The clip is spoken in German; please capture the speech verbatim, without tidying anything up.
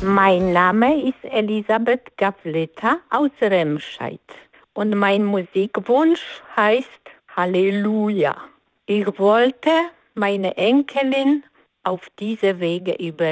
Mein Name ist Elisabeth Gavleta aus Remscheid und mein Musikwunsch heißt Halleluja. Ich wollte meine Enkelin auf diese Wege über